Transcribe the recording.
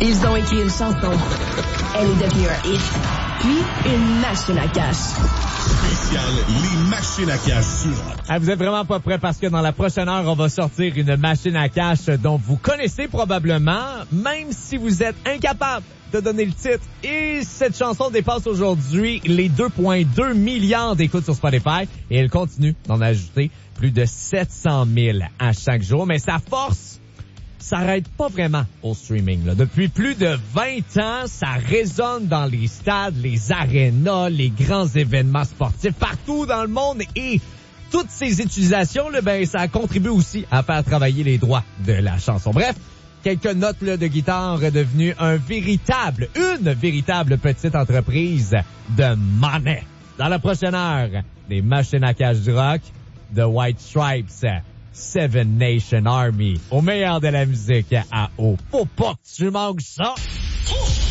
Ils ont écrit une chanson. Elle est devenue un hit. Puis, une machine à cash. Spécial, les machines à cash sur Rock. Ah, vous êtes vraiment pas prêts parce que dans la prochaine heure, on va sortir une machine à cash dont vous connaissez probablement, même si vous êtes incapable de donner le titre. Et cette chanson dépasse aujourd'hui les 2,2 milliards d'écoutes sur Spotify et elle continue d'en ajouter plus de 700 000 à chaque jour. Mais sa force s'arrête pas vraiment au streaming, là. Depuis plus de 20 ans, ça résonne dans les stades, les arénas, les grands événements sportifs partout dans le monde et toutes ces utilisations, là, ben, ça contribue aussi à faire travailler les droits de la chanson. Bref, quelques notes là, de guitare devenues une véritable petite entreprise de money. Dans la prochaine heure, des machines à cash du rock, The White Stripes, Seven Nation Army, au meilleur de la musique à eau. Faut pas que tu manques ça!